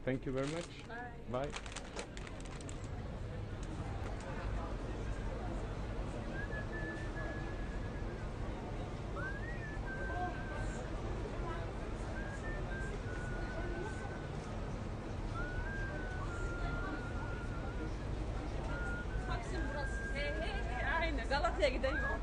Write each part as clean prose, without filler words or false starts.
Thank you very much. Bye. Taksim burası. He, aynı. Galata'ya giden yol.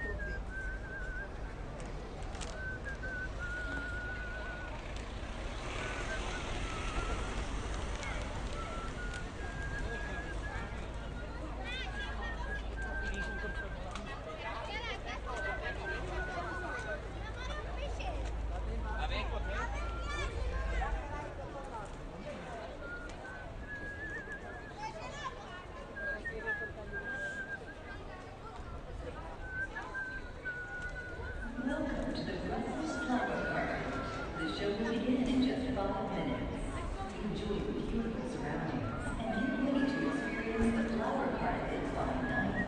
Welcome to the Brussels Flower Park. The show will begin in just 5 minutes. Enjoy the beautiful surroundings and get ready to experience the flower carnival by night.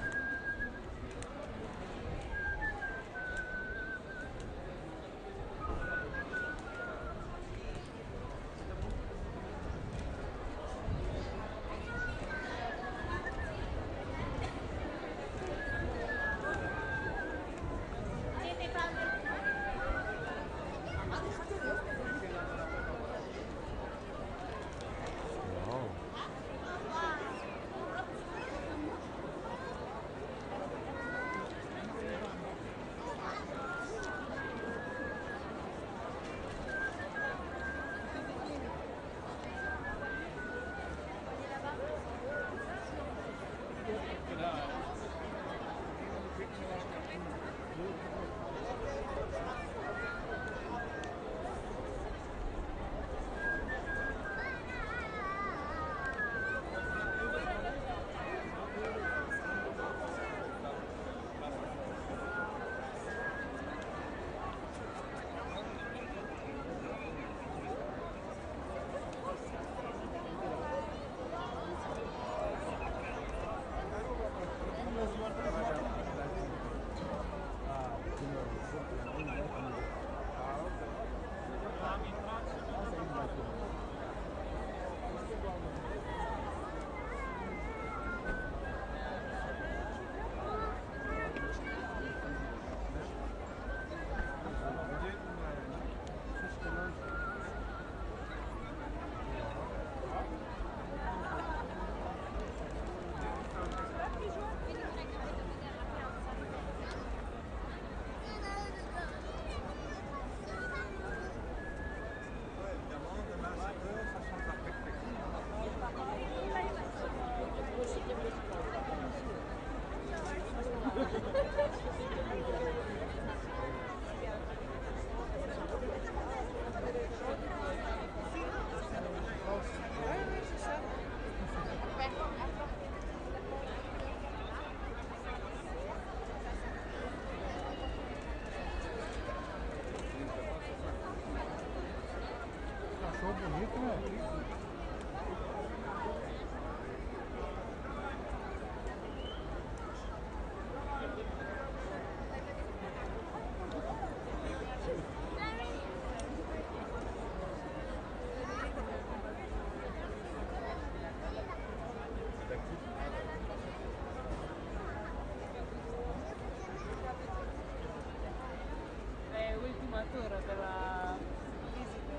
Wow. Achou bonito, né? È l'ultima tour della visita.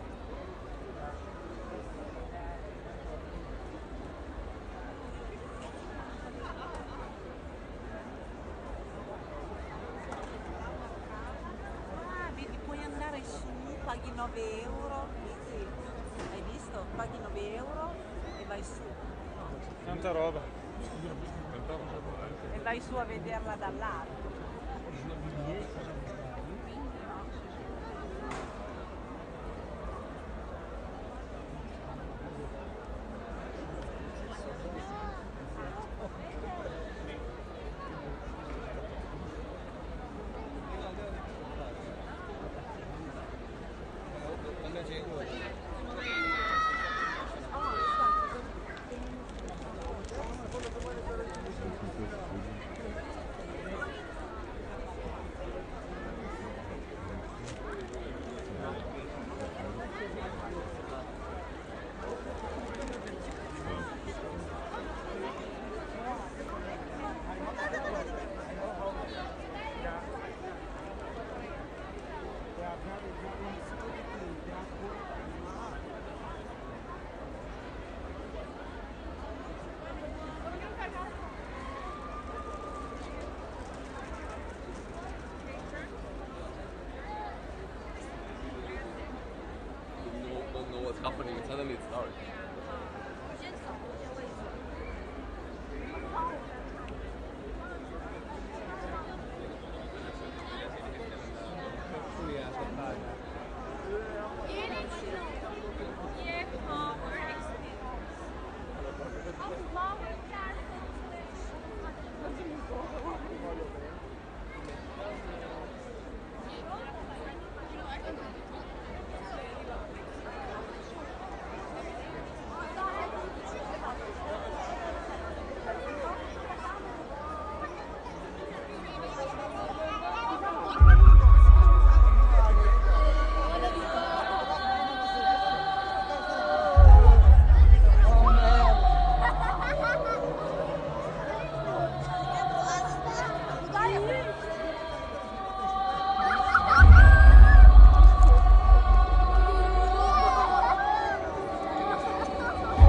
Ah, vedi, puoi andare su, paghi 9 euro, vedi? Hai visto? Paghi 9 euro e vai su. Tanta roba. E vai su a vederla dall'alto. happening. Suddenly it's dark.